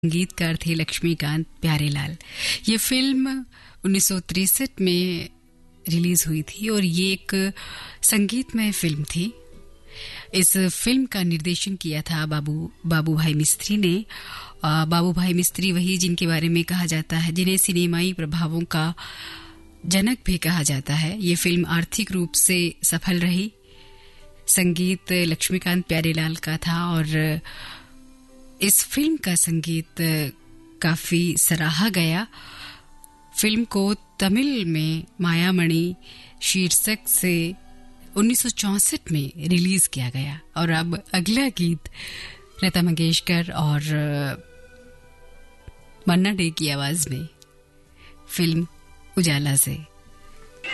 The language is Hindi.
संगीतकार थे लक्ष्मीकांत प्यारेलाल। ये फिल्म 1963 में रिलीज हुई थी और ये एक संगीतमय फिल्म थी। इस फिल्म का निर्देशन किया था बाबू भाई मिस्त्री ने। बाबू भाई मिस्त्री वही जिनके बारे में कहा जाता है, जिन्हें सिनेमाई प्रभावों का जनक भी कहा जाता है। ये फिल्म आर्थिक रूप से सफल रही। संगीत लक्ष्मीकांत प्यारेलाल का था और इस फिल्म का संगीत काफी सराहा गया। फिल्म को तमिल में मायामणि शीर्षक से 1964 में रिलीज किया गया। और अब अगला गीत लता मंगेशकर और मन्ना डे की आवाज में, फिल्म उजाला से।